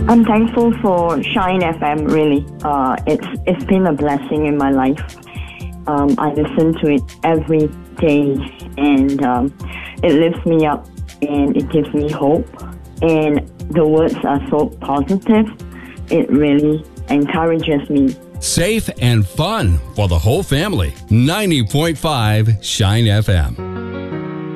I'm thankful for Shine FM, really. It's been a blessing in my life. I listen to it every day, and it lifts me up, and it gives me hope. And the words are so positive. It really encourages me. Safe and fun for the whole family. 90.5 Shine FM.